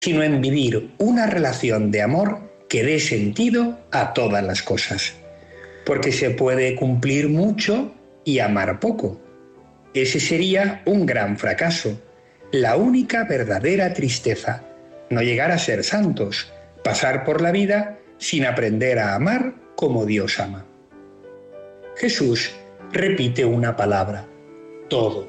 sino en vivir una relación de amor que dé sentido a todas las cosas. Porque se puede cumplir mucho y amar poco. Ese sería un gran fracaso, la única verdadera tristeza, no llegar a ser santos, pasar por la vida sin aprender a amar como Dios ama. Jesús repite una palabra: todo.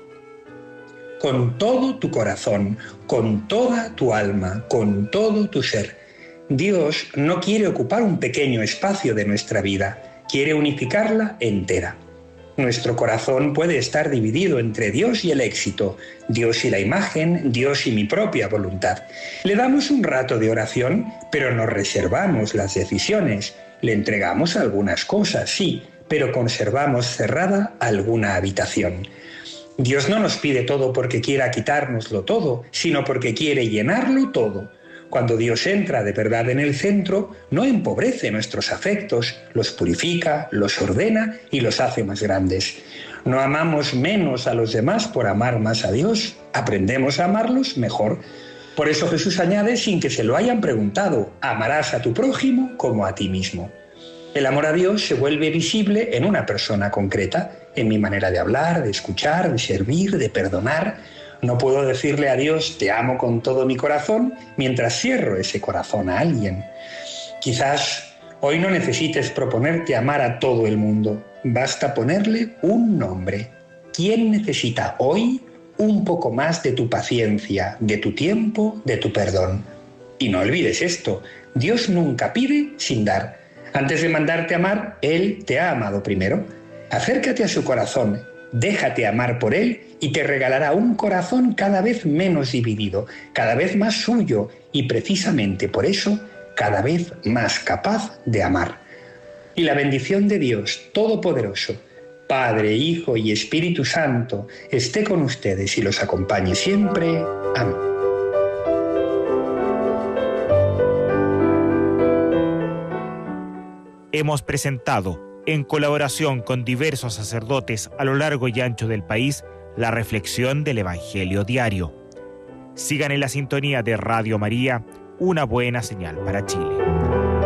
Con todo tu corazón, con toda tu alma, con todo tu ser. Dios no quiere ocupar un pequeño espacio de nuestra vida, quiere unificarla entera. Nuestro corazón puede estar dividido entre Dios y el éxito, Dios y la imagen, Dios y mi propia voluntad. Le damos un rato de oración, pero nos reservamos las decisiones. Le entregamos algunas cosas, sí, pero conservamos cerrada alguna habitación. Dios no nos pide todo porque quiera quitárnoslo todo, sino porque quiere llenarlo todo. Cuando Dios entra de verdad en el centro, no empobrece nuestros afectos, los purifica, los ordena y los hace más grandes. No amamos menos a los demás por amar más a Dios, aprendemos a amarlos mejor. Por eso Jesús añade, sin que se lo hayan preguntado: amarás a tu prójimo como a ti mismo. El amor a Dios se vuelve visible en una persona concreta, en mi manera de hablar, de escuchar, de servir, de perdonar. No puedo decirle a Dios te amo con todo mi corazón mientras cierro ese corazón a alguien. Quizás hoy no necesites proponerte amar a todo el mundo. Basta ponerle un nombre. ¿Quién necesita hoy un poco más de tu paciencia, de tu tiempo, de tu perdón? Y no olvides esto: Dios nunca pide sin dar. Antes de mandarte a amar, Él te ha amado primero. Acércate a su corazón, déjate amar por Él y te regalará un corazón cada vez menos dividido, cada vez más suyo y precisamente por eso cada vez más capaz de amar. Y la bendición de Dios Todopoderoso, Padre, Hijo y Espíritu Santo, esté con ustedes y los acompañe siempre. Amén. Hemos presentado, en colaboración con diversos sacerdotes a lo largo y ancho del país, la reflexión del Evangelio diario. Sigan en la sintonía de Radio María, una buena señal para Chile.